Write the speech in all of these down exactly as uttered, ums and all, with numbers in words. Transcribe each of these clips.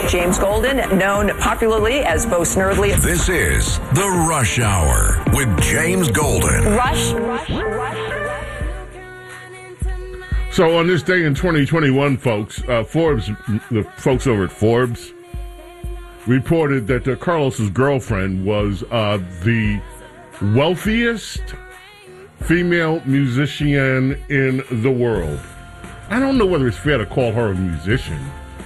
James Golden, known popularly as Bo Snerdley. This is The Rush Hour with James Golden. Rush, Rush, Rush. So on this day in twenty twenty-one, folks, uh, Forbes, the folks over at Forbes, reported that uh, Carlos's girlfriend was uh, the wealthiest female musician in the world. I don't know whether it's fair to call her a musician.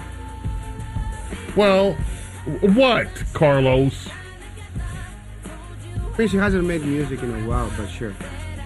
Well, what, Carlos? I think she hasn't made music in a while, but sure.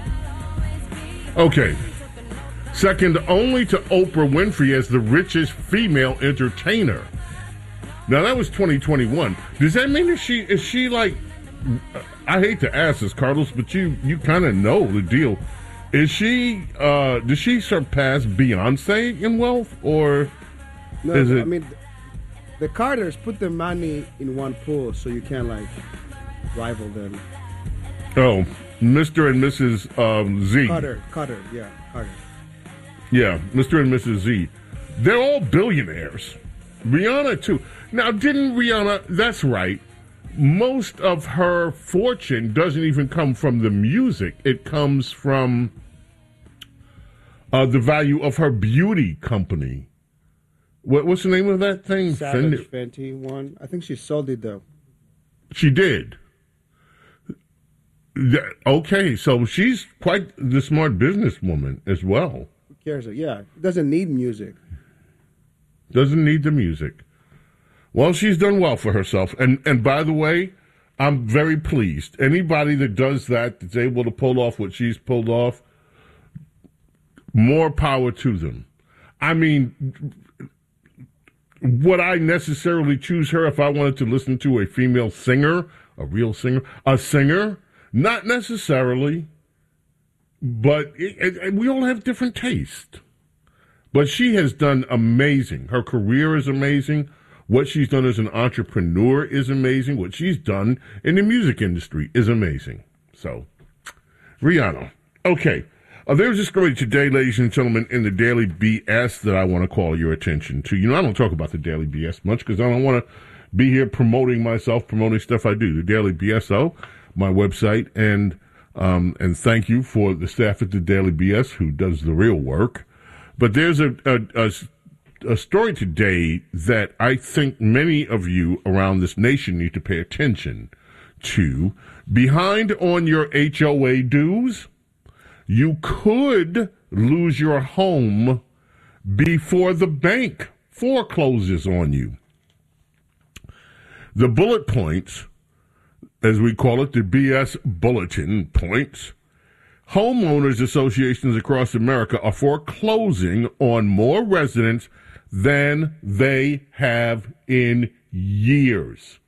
Okay. Second only to Oprah Winfrey as the richest female entertainer. Now, that was twenty twenty-one. Does that mean that she, is she like, I hate to ask this, Carlos, but you, you kind of know the deal. Is she, uh, does she surpass Beyonce in wealth, or no, is it? I mean, the Carters put the money in one pool, so you can't, like, rival them. Oh, Mister and Missus Um, Z. Carter, Carter, yeah, Carter. Yeah, Mister and Missus Z. They're all billionaires. Rihanna, too. Now, didn't Rihanna, that's right, most of her fortune doesn't even come from the music. It comes from uh, the value of her beauty company. What, what's the name of that thing? Savage Fenty one. I think she sold it, though. She did. Okay, so she's quite the smart businesswoman as well. Who cares? Yeah, it doesn't need music. Doesn't need the music. Well, she's done well for herself. And and by the way, I'm very pleased. Anybody that does that, that's able to pull off what she's pulled off, more power to them. I mean, would I necessarily choose her if I wanted to listen to a female singer, a real singer, a singer? Not necessarily. But it, it, we all have different taste. But she has done amazing. Her career is amazing. What she's done as an entrepreneur is amazing. What she's done in the music industry is amazing. So, Rihanna. Okay. Uh, there's a story today, ladies and gentlemen, in the Daily B S that I want to call your attention to. You know, I don't talk about the Daily B S much because I don't want to be here promoting myself, promoting stuff I do. The Daily B S, though, my website, and um, and thank you for the staff at the Daily B S who does the real work. But there's a, a, a a story today that I think many of you around this nation need to pay attention to. Behind on your H O A dues, you could lose your home before the bank forecloses on you. The bullet points, as we call it, the B S bulletin points, homeowners associations across America are foreclosing on more residents than they have in years.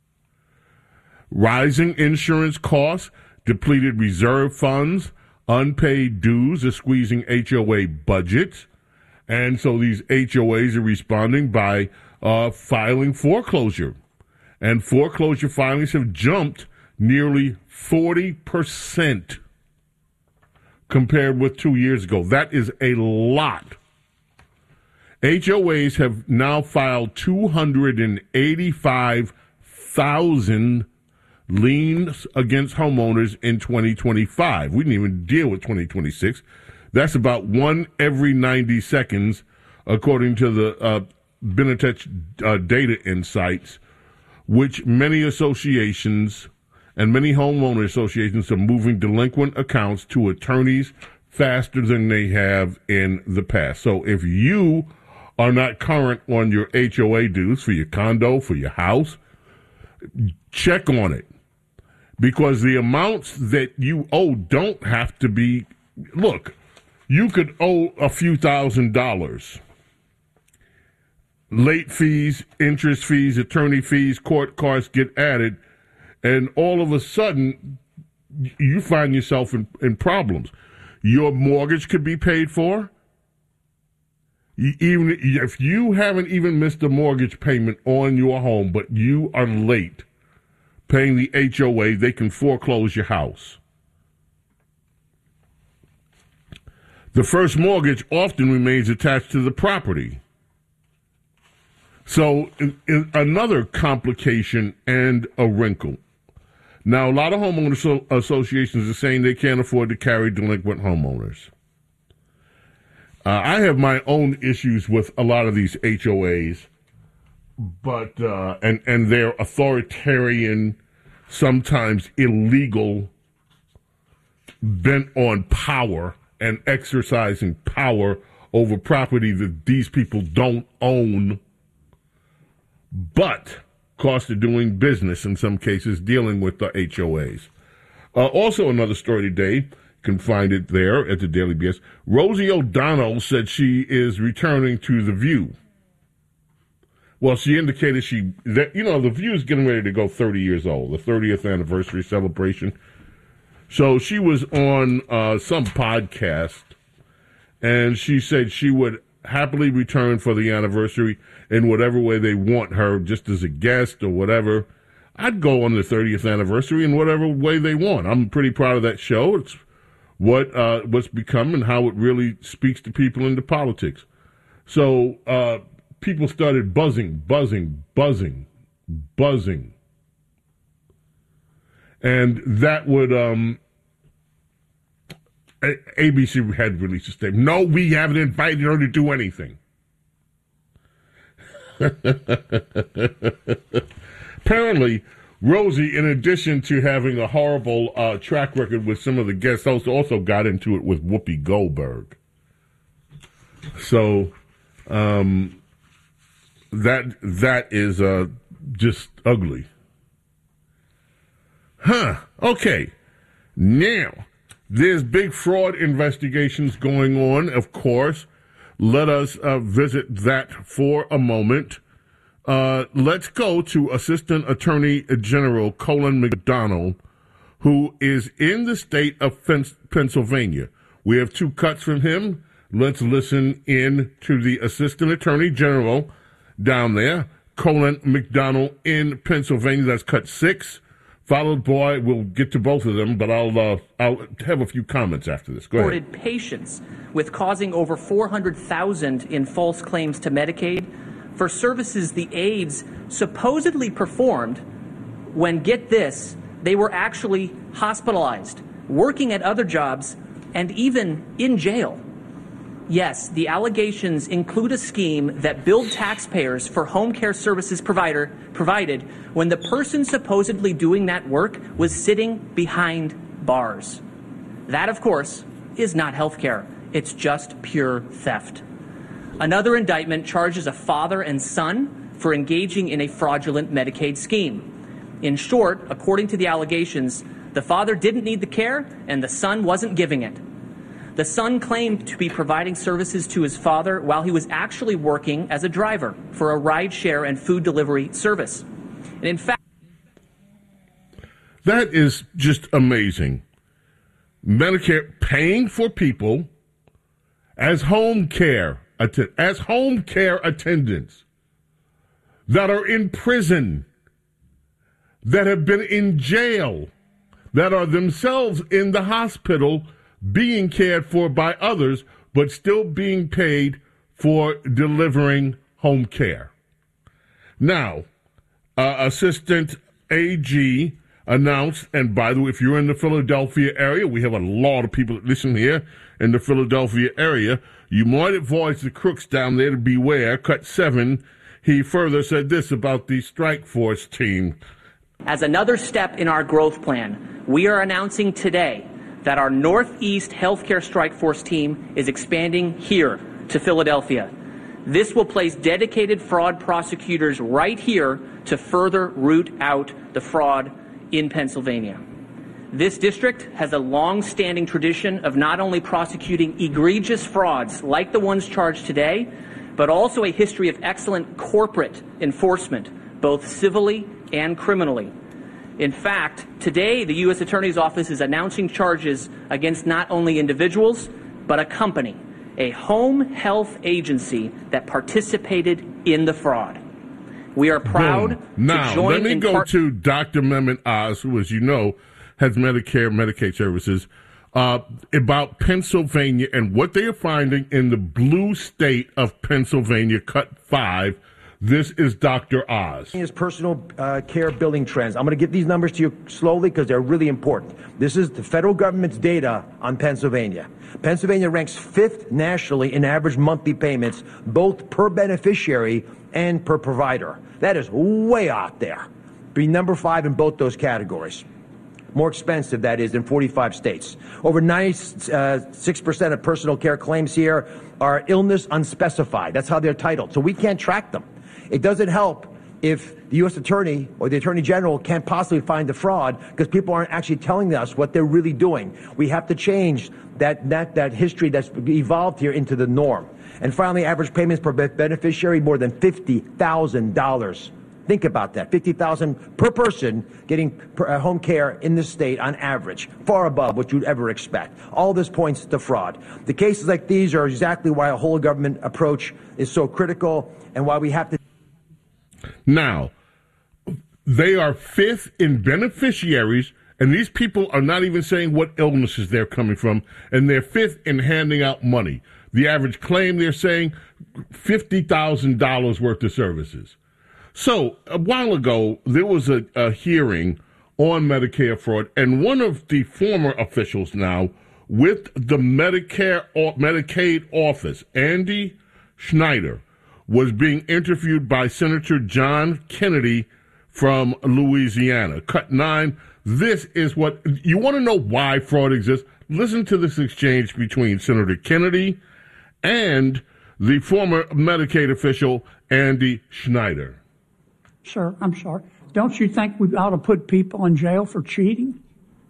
Rising insurance costs, depleted reserve funds, unpaid dues are squeezing H O A budgets. And so these H O As are responding by uh, filing foreclosure. And foreclosure filings have jumped nearly forty percent compared with two years ago. That is a lot. H O As have now filed two hundred eighty-five thousand liens against homeowners in twenty twenty-five. We didn't even deal with twenty twenty-six. That's about one every ninety seconds, according to the uh, Benetech uh, data insights, which many associations and many homeowner associations are moving delinquent accounts to attorneys faster than they have in the past. So if you are not current on your H O A dues for your condo, for your house, check on it. Because the amounts that you owe don't have to be, look, you could owe a few thousand dollars. Late fees, interest fees, attorney fees, court costs get added, and all of a sudden, you find yourself in, in problems. Your mortgage could be paid for. Even if you haven't even missed a mortgage payment on your home, but you are late paying the H O A, they can foreclose your house. The first mortgage often remains attached to the property. So in, in another complication and a wrinkle. Now, a lot of homeowner so- associations are saying they can't afford to carry delinquent homeowners. Uh, I have my own issues with a lot of these H O As, but uh, and and their authoritarian, sometimes illegal, bent on power and exercising power over property that these people don't own, but cost of doing business in some cases dealing with the H O As. Uh, also, another story today, you can find it there at the Daily B S. Rosie O'Donnell said she is returning to The View. Well, she indicated she, that, you know, The View is getting ready to go thirty years old, the thirtieth anniversary celebration. So she was on uh, some podcast, and she said she would happily return for the anniversary in whatever way they want her, just as a guest or whatever. I'd go on the thirtieth anniversary in whatever way they want. I'm pretty proud of that show. It's what uh, what's become and how it really speaks to people into politics. So uh, people started buzzing, buzzing, buzzing, buzzing. And that would, um, A B C had released a statement. No, we haven't invited her to do anything. Apparently, Rosie, in addition to having a horrible uh, track record with some of the guest hosts, also got into it with Whoopi Goldberg. So, um, that that is uh, just ugly. Huh. Okay. Now, there's big fraud investigations going on, of course. Let us uh, visit that for a moment. Uh, let's go to Assistant Attorney General Colin McDonald, who is in the state of Pennsylvania. We have two cuts from him. Let's listen in to the Assistant Attorney General down there, Colin McDonald in Pennsylvania. That's cut six. Followed by, we'll get to both of them, but I'll uh, I'll have a few comments after this. Go ahead. Patients with causing over four hundred thousand in false claims to Medicaid for services the aides supposedly performed when, get this, they were actually hospitalized, working at other jobs, and even in jail. Yes, the allegations include a scheme that billed taxpayers for home care services provider provided when the person supposedly doing that work was sitting behind bars. That, of course, is not health care. It's just pure theft. Another indictment charges a father and son for engaging in a fraudulent Medicaid scheme. In short, according to the allegations, the father didn't need the care and the son wasn't giving it. The son claimed to be providing services to his father while he was actually working as a driver for a rideshare and food delivery service. And in fact, that is just amazing. Medicare paying for people as home care as home care attendants that are in prison, that have been in jail, that are themselves in the hospital being cared for by others, but still being paid for delivering home care. Now, uh, Assistant A G announced, and by the way, if you're in the Philadelphia area, we have a lot of people that listen here in the Philadelphia area, you might advise the crooks down there to beware. Cut seven, he further said this about the strike force team. As another step in our growth plan, we are announcing today that our Northeast Healthcare Strike Force team is expanding here to Philadelphia. This will place dedicated fraud prosecutors right here to further root out the fraud in Pennsylvania. This district has a long-standing tradition of not only prosecuting egregious frauds like the ones charged today, but also a history of excellent corporate enforcement, both civilly and criminally. In fact, today the U S Attorney's Office is announcing charges against not only individuals, but a company, a home health agency that participated in the fraud. We are proud Boom. Now, to join let me in go par- to Doctor Mehmet Oz, who, as you know, has Medicare, Medicaid services, uh, about Pennsylvania and what they are finding in the blue state of Pennsylvania, cut five. This is Doctor Oz. His personal uh, care billing trends. I'm going to give these numbers to you slowly because they're really important. This is the federal government's data on Pennsylvania. Pennsylvania ranks fifth nationally in average monthly payments, both per beneficiary and per provider. That is way out there. Be number five in both those categories. More expensive, that is, in forty-five states. Over ninety-six percent of personal care claims here are illness unspecified. That's how they're titled. So we can't track them. It doesn't help if the U S Attorney or the Attorney General can't possibly find the fraud because people aren't actually telling us what they're really doing. We have to change that, that, that history that's evolved here into the norm. And finally, average payments per beneficiary, more than fifty thousand dollars. Think about that, fifty thousand dollars per person getting per, uh, home care in this state on average, far above what you'd ever expect. All this points to fraud. The cases like these are exactly why a whole government approach is so critical and why we have to. Now, they are fifth in beneficiaries, and these people are not even saying what illnesses they're coming from, and they're fifth in handing out money. The average claim, they're saying fifty thousand dollars worth of services. So, a while ago, there was a, a hearing on Medicare fraud, and one of the former officials now with the Medicare or Medicaid office, Andy Schneider, was being interviewed by Senator John Kennedy from Louisiana. Cut nine, this is what, you want to know why fraud exists? Listen to this exchange between Senator Kennedy and the former Medicaid official, Andy Schneider. Sir, I'm sorry. Don't you think we ought to put people in jail for cheating?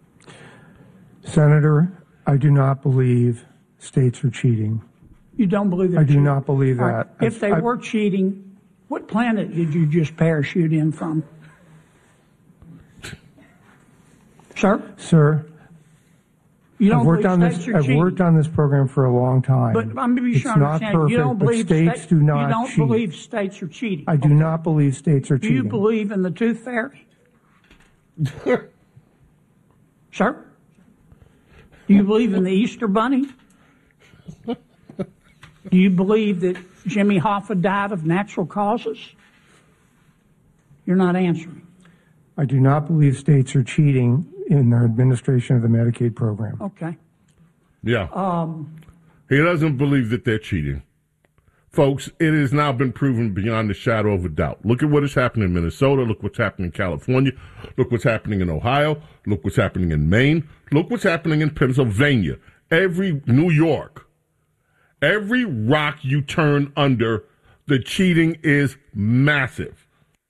Senator, I do not believe states are cheating. You don't believe that? I do cheating? not believe that. Right. If I've, they I've, were cheating, what planet did you just parachute in from? Sir? Sir, you don't I've worked on this. I've cheating. wored on this program for a long time. But I'm be it's sure to not understand. perfect, You don't believe states sta- do not You don't cheat. believe states are cheating. I do okay. not believe states are do cheating. Do you believe in the tooth fairy? Sir? Do you believe in the Easter Bunny? Do you believe that Jimmy Hoffa died of natural causes? You're not answering. I do not believe states are cheating in their administration of the Medicaid program. Okay. Yeah. Um, he doesn't believe that they're cheating. Folks, it has now been proven beyond the shadow of a doubt. Look at what is happening in Minnesota. Look what's happening in California. Look what's happening in Ohio. Look what's happening in Maine. Look what's happening in Pennsylvania. Every New York. Every rock you turn under, the cheating is massive.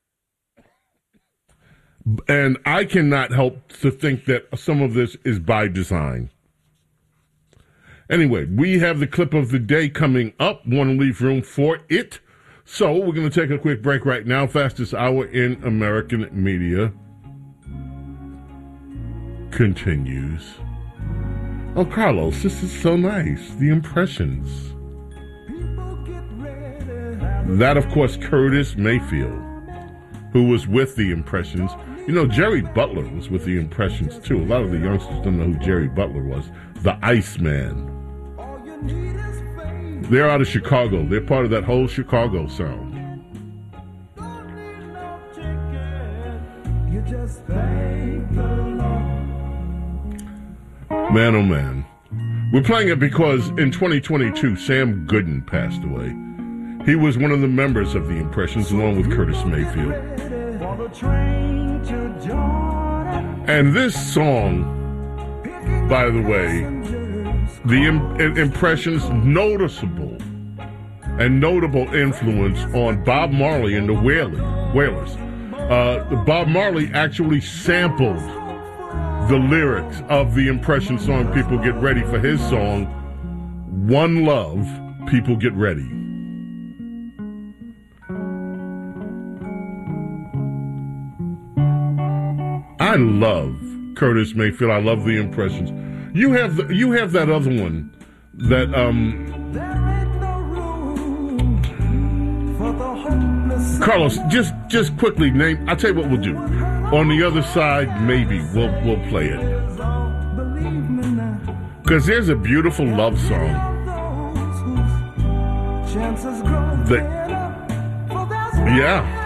And I cannot help to think that some of this is by design. Anyway, we have the clip of the day coming up. Want to leave room for it. So we're going to take a quick break right now. Fastest hour in American media continues. Oh, Carlos, this is so nice. The Impressions. That, of course, Curtis Mayfield, who was with the Impressions. You know, Jerry Butler was with the Impressions, too. A lot of the youngsters don't know who Jerry Butler was. The Iceman. They're out of Chicago. They're part of that whole Chicago sound. Man, oh man. We're playing it because in twenty twenty-two, Sam Gooden passed away. He was one of the members of the Impressions, along with Curtis Mayfield. And this song, by the way, the im- Impressions' noticeable and notable influence on Bob Marley and the Wailers. Uh, Bob Marley actually sampled the lyrics of the Impression song, People Get Ready, for his song, One Love, People Get Ready. I love Curtis Mayfield. I love the Impressions. You have the, you have that other one that um Carlos, just just quickly name. I'll tell you what we'll do. On the other side, maybe we'll we'll play it. Because there's a beautiful love song that Yeah.